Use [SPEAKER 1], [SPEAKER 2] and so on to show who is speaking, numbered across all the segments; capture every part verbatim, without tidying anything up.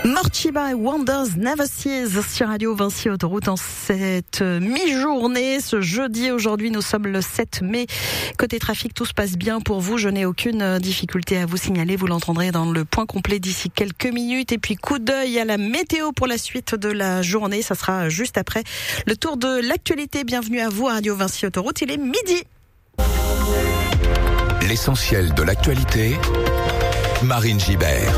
[SPEAKER 1] Morcheeba et Wonders Never Cease sur Radio Vinci Autoroute en cette mi-journée. Ce jeudi, aujourd'hui, nous sommes le sept mai. Côté trafic, tout se passe bien pour vous. Je n'ai aucune difficulté à vous signaler. Vous l'entendrez dans le point complet d'ici quelques minutes. Et puis, coup d'œil à la météo pour la suite de la journée. Ça sera juste après le tour de l'actualité. Bienvenue à vous à Radio Vinci Autoroute. Il est midi.
[SPEAKER 2] L'essentiel de l'actualité, Marine Gibert.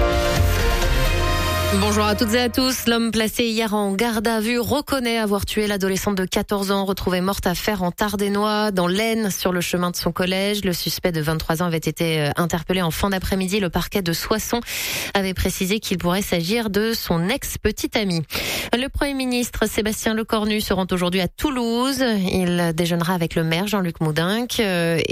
[SPEAKER 3] Bonjour à toutes et à tous. L'homme placé hier en garde à vue reconnaît avoir tué l'adolescente de quatorze ans retrouvée morte à Fère en Tardenois, dans l'Aisne, sur le chemin de son collège. Le suspect de vingt-trois ans avait été interpellé en fin d'après-midi. Le parquet de Soissons avait précisé qu'il pourrait s'agir de son ex-petite amie. Le Premier ministre Sébastien Lecornu se rend aujourd'hui à Toulouse. Il déjeunera avec le maire Jean-Luc Moudenc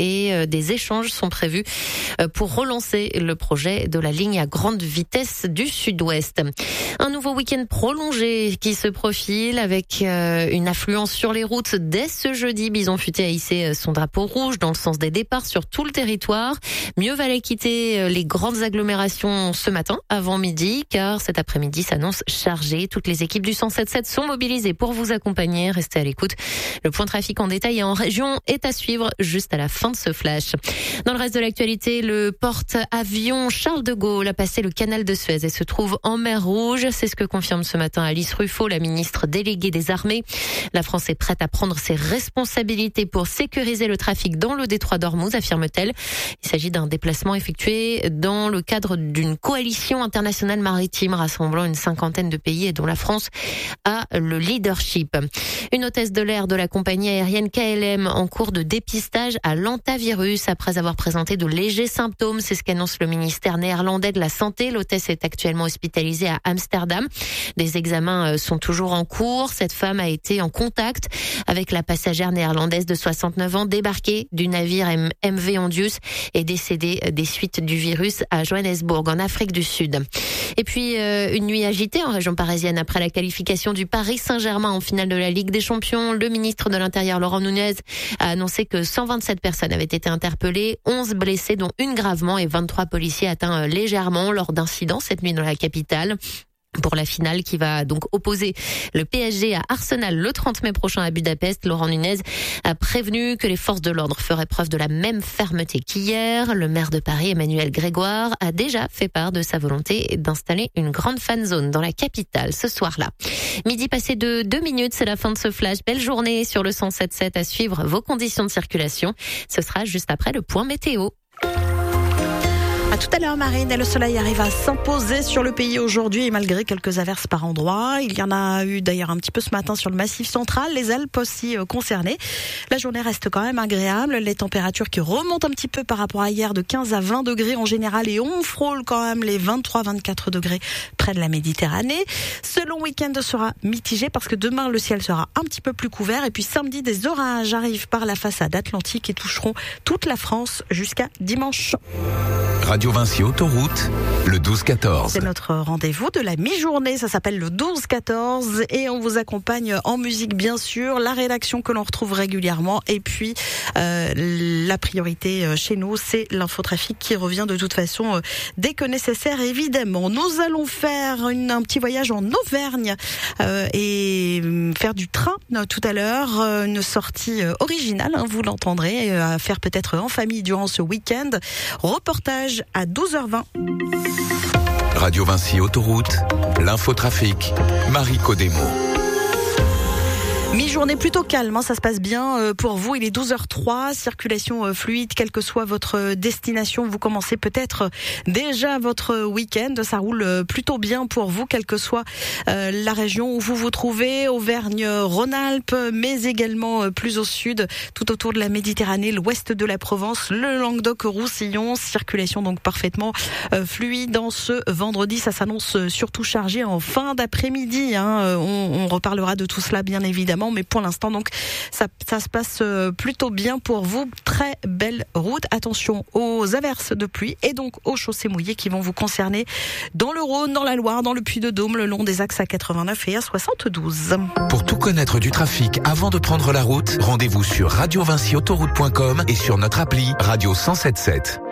[SPEAKER 3] et des échanges sont prévus pour relancer le projet de la ligne à grande vitesse du Sud-Ouest. Un nouveau week-end prolongé qui se profile avec euh, une affluence sur les routes dès ce jeudi. Bison Futé a hissé son drapeau rouge dans le sens des départs sur tout le territoire. Mieux valait quitter les grandes agglomérations ce matin avant midi car cet après-midi s'annonce chargé. Toutes les équipes du cent sept sept sont mobilisées pour vous accompagner. Restez à l'écoute. Le point trafic en détail et en région est à suivre juste à la fin de ce flash. Dans le reste de l'actualité, le porte-avions Charles de Gaulle a passé le canal de Suez et se trouve en mer Rouge. C'est ce que confirme ce matin Alice Ruffo, la ministre déléguée des Armées. La France est prête à prendre ses responsabilités pour sécuriser le trafic dans le détroit d'Ormuz, affirme-t-elle. Il s'agit d'un déplacement effectué dans le cadre d'une coalition internationale maritime rassemblant une cinquantaine de pays et dont la France a le leadership. Une hôtesse de l'air de la compagnie aérienne K L M en cours de dépistage à l'antavirus après avoir présenté de légers symptômes. C'est ce qu'annonce le ministère néerlandais de la Santé. L'hôtesse est actuellement hospitalisée à Amsterdam. Des examens sont toujours en cours. Cette femme a été en contact avec la passagère néerlandaise de soixante-neuf ans débarquée du navire M V Ondius et décédée des suites du virus à Johannesburg, en Afrique du Sud. Et puis, euh, une nuit agitée en région parisienne après la qualification du Paris Saint-Germain en finale de la Ligue des Champions. Le ministre de l'Intérieur, Laurent Nunez, a annoncé que cent vingt-sept personnes avaient été interpellées, onze blessés, dont une gravement, et vingt-trois policiers atteints légèrement lors d'incidents cette nuit dans la capitale. Pour la finale qui va donc opposer le P S G à Arsenal le trente mai prochain à Budapest, Laurent Nunez a prévenu que les forces de l'ordre feraient preuve de la même fermeté qu'hier. Le maire de Paris, Emmanuel Grégoire, a déjà fait part de sa volonté d'installer une grande fan zone dans la capitale ce soir-là. Midi passé de deux minutes, c'est la fin de ce flash. Belle journée sur le cent sept sept à suivre vos conditions de circulation. Ce sera juste après le point météo.
[SPEAKER 1] À tout à l'heure, Marine, et le soleil arrive à s'imposer sur le pays aujourd'hui et malgré quelques averses par endroits. Il y en a eu d'ailleurs un petit peu ce matin sur le Massif central, les Alpes aussi concernées. La journée reste quand même agréable, les températures qui remontent un petit peu par rapport à hier de quinze à vingt degrés en général et on frôle quand même les vingt-trois à vingt-quatre degrés près de la Méditerranée. Ce long week-end sera mitigé parce que demain le ciel sera un petit peu plus couvert et puis samedi des orages arrivent par la façade atlantique et toucheront toute la France jusqu'à dimanche.
[SPEAKER 2] Radio Vinci Autoroute, le douze quatorze.
[SPEAKER 1] C'est notre rendez-vous de la mi-journée, ça s'appelle le douze quatorze et on vous accompagne en musique bien sûr, la rédaction que l'on retrouve régulièrement et puis euh, la priorité chez nous, c'est l'infotrafic qui revient de toute façon euh, dès que nécessaire évidemment. Nous allons faire une, un petit voyage en Auvergne euh, et faire du train euh, tout à l'heure, euh, une sortie euh, originale, hein, vous l'entendrez, euh, à faire peut-être en famille durant ce week-end. Reportage à douze heures vingt.
[SPEAKER 2] Radio Vinci Autoroute, l'infotrafic, Marie Codemo.
[SPEAKER 1] Mi-journée plutôt calme, hein, ça se passe bien pour vous. Il est douze heures trois, circulation fluide, quelle que soit votre destination. Vous commencez peut-être déjà votre week-end. Ça roule plutôt bien pour vous, quelle que soit euh, la région où vous vous trouvez. Auvergne-Rhône-Alpes, mais également plus au sud, tout autour de la Méditerranée, l'ouest de la Provence, le Languedoc-Roussillon. Circulation donc parfaitement euh, fluide dans ce vendredi. Ça s'annonce surtout chargé en fin d'après-midi. Hein. On, on reparlera de tout cela bien évidemment. Mais pour l'instant, donc, ça, ça se passe plutôt bien pour vous. Très belle route. Attention aux averses de pluie et donc aux chaussées mouillées qui vont vous concerner dans le Rhône, dans la Loire, dans le Puy-de-Dôme, le long des axes A quatre-vingt-neuf et A soixante-douze.
[SPEAKER 2] Pour tout connaître du trafic avant de prendre la route, rendez-vous sur radio vinci autoroute point com et sur notre appli Radio cent sept sept.